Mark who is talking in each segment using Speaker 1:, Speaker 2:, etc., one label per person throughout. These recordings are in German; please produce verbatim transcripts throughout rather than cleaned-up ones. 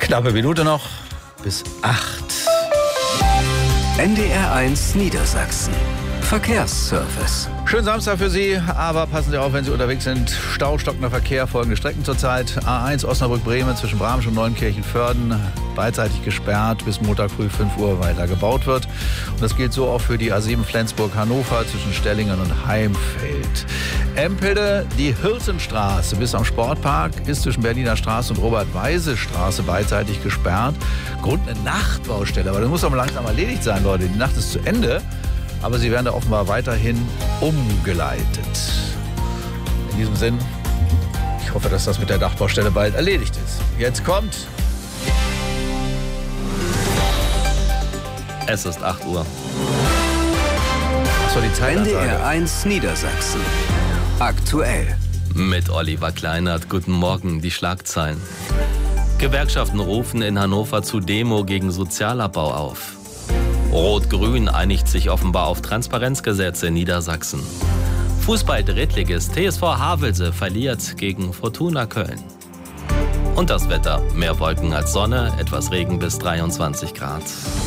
Speaker 1: Knappe Minute noch bis acht.
Speaker 2: N D R eins Niedersachsen. Verkehrsservice.
Speaker 1: Schönen Samstag für Sie, aber passen Sie auf, wenn Sie unterwegs sind. Stau, stockender Verkehr, folgende Strecken zurzeit. A eins Osnabrück-Bremen zwischen Bramsch und Neunkirchen-Vörden beidseitig gesperrt, bis Montag früh fünf Uhr weiter gebaut wird. Und das gilt so auch für die A sieben Flensburg-Hannover zwischen Stellingen und Heimfeld. Empelde, die Hirtenstraße bis am Sportpark ist zwischen Berliner Straße und Robert-Weise-Straße beidseitig gesperrt. Grund eine Nachtbaustelle, aber das muss doch mal langsam erledigt sein, Leute. Die Nacht ist zu Ende. Aber sie werden da offenbar weiterhin umgeleitet. In diesem Sinn, ich hoffe, dass das mit der Dachbaustelle bald erledigt ist. Jetzt kommt...
Speaker 3: Es ist acht Uhr.
Speaker 1: Achso, die Zeit.
Speaker 2: N D R eins Niedersachsen. Aktuell.
Speaker 3: Mit Oliver Kleinert. Guten Morgen, die Schlagzeilen. Gewerkschaften rufen in Hannover zu Demo gegen Sozialabbau auf. Rot-Grün einigt sich offenbar auf Transparenzgesetze in Niedersachsen. Fußball-Drittligist T S V Havelse verliert gegen Fortuna Köln. Und das Wetter: mehr Wolken als Sonne, etwas Regen bis dreiundzwanzig Grad.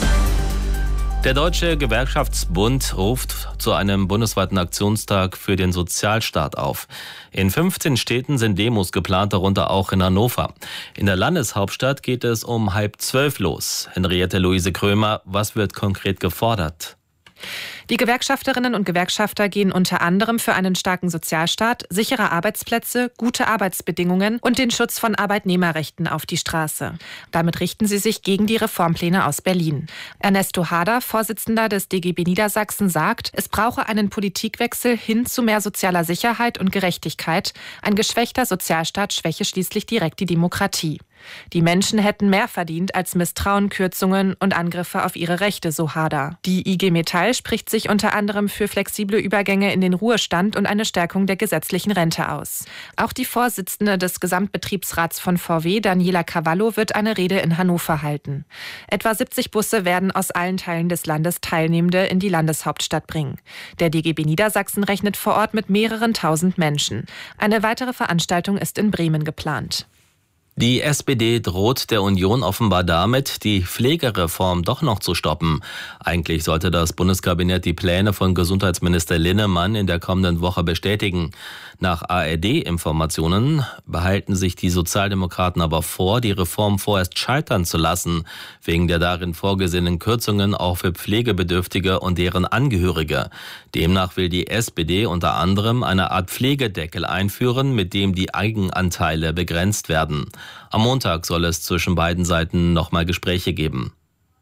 Speaker 3: Der Deutsche Gewerkschaftsbund ruft zu einem bundesweiten Aktionstag für den Sozialstaat auf. In fünfzehn Städten sind Demos geplant, darunter auch in Hannover. In der Landeshauptstadt geht es um halb zwölf los. Henriette Luise Krömer, was wird konkret gefordert?
Speaker 4: Die Gewerkschafterinnen und Gewerkschafter gehen unter anderem für einen starken Sozialstaat, sichere Arbeitsplätze, gute Arbeitsbedingungen und den Schutz von Arbeitnehmerrechten auf die Straße. Damit richten sie sich gegen die Reformpläne aus Berlin. Ernesto Hader, Vorsitzender des D G B Niedersachsen, sagt, es brauche einen Politikwechsel hin zu mehr sozialer Sicherheit und Gerechtigkeit. Ein geschwächter Sozialstaat schwäche schließlich direkt die Demokratie. Die Menschen hätten mehr verdient als Misstrauen, Kürzungen und Angriffe auf ihre Rechte, so Hader. Die I G Metall spricht sich unter anderem für flexible Übergänge in den Ruhestand und eine Stärkung der gesetzlichen Rente aus. Auch die Vorsitzende des Gesamtbetriebsrats von V W, Daniela Cavallo, wird eine Rede in Hannover halten. Etwa siebzig Busse werden aus allen Teilen des Landes Teilnehmende in die Landeshauptstadt bringen. Der D G B Niedersachsen rechnet vor Ort mit mehreren tausend Menschen. Eine weitere Veranstaltung ist in Bremen geplant.
Speaker 3: Die S P D droht der Union offenbar damit, die Pflegereform doch noch zu stoppen. Eigentlich sollte das Bundeskabinett die Pläne von Gesundheitsminister Linnemann in der kommenden Woche bestätigen. Nach A R D-Informationen behalten sich die Sozialdemokraten aber vor, die Reform vorerst scheitern zu lassen, wegen der darin vorgesehenen Kürzungen auch für Pflegebedürftige und deren Angehörige. Demnach will die S P D unter anderem eine Art Pflegedeckel einführen, mit dem die Eigenanteile begrenzt werden. Am Montag soll es zwischen beiden Seiten nochmal Gespräche geben.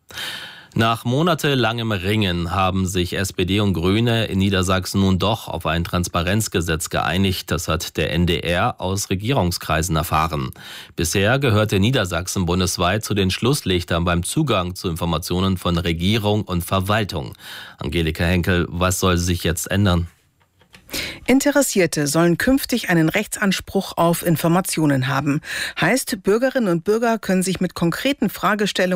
Speaker 3: Nach monatelangem Ringen haben sich S P D und Grüne in Niedersachsen nun doch auf ein Transparenzgesetz geeinigt. Das hat der N D R aus Regierungskreisen erfahren. Bisher gehörte Niedersachsen bundesweit zu den Schlusslichtern beim Zugang zu Informationen von Regierung und Verwaltung. Angelika Henkel, was soll sich jetzt ändern?
Speaker 5: Interessierte sollen künftig einen Rechtsanspruch auf Informationen haben. Heißt, Bürgerinnen und Bürger können sich mit konkreten Fragestellungen